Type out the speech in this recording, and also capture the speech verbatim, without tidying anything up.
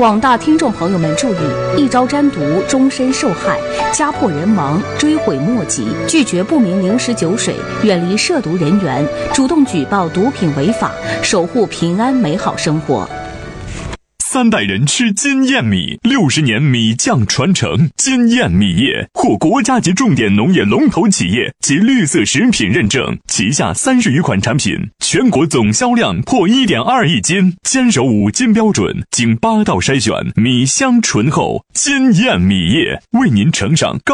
广大听众朋友们注意，一朝沾毒，终身受害，家破人亡，追悔莫及。拒绝不明零食酒水，远离涉毒人员，主动举报毒品违法，守护平安美好生活。 三代人吃金燕米，六十年米酱传承。金燕米业获国家级重点农业龙头企业及绿色食品认证，旗下三十余款产品，全国总销量破 一点二亿斤，坚守五金标准，经八道筛选，米香醇厚。金燕米业为您呈上高